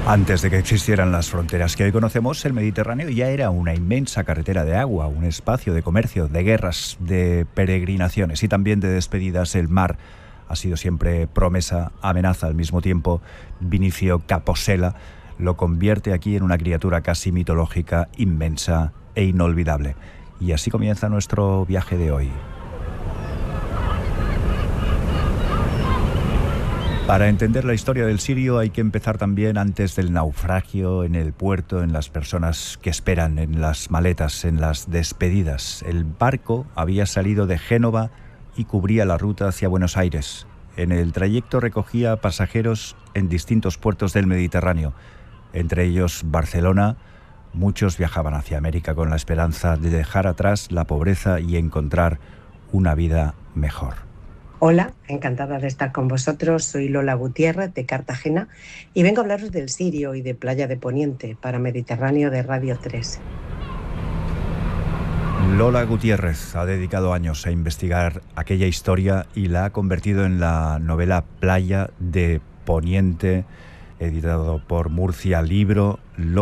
Antes de que existieran las fronteras que hoy conocemos, el Mediterráneo ya era una inmensa carretera de agua, un espacio de comercio, de guerras, de peregrinaciones y también de despedidas. El mar ha sido siempre promesa, amenaza al mismo tiempo. Vinicio Caposella lo convierte aquí en una criatura casi mitológica, inmensa e inolvidable. Y así comienza nuestro viaje de hoy. Para entender la historia del Sirio hay que empezar también antes del naufragio, en el puerto, en las personas que esperan, en las maletas, en las despedidas. El barco había salido de Génova y cubría la ruta hacia Buenos Aires. En el trayecto recogía pasajeros en distintos puertos del Mediterráneo, entre ellos Barcelona. Muchos viajaban hacia América con la esperanza de dejar atrás la pobreza y encontrar una vida mejor. Hola, encantada de estar con vosotros. Soy Lola Gutiérrez de Cartagena y vengo a hablaros del Sirio y de Playa de Poniente para Mediterráneo de Radio 3. Lola Gutiérrez ha dedicado años a investigar aquella historia y la ha convertido en la novela Playa de Poniente, editado por Murcia Libro.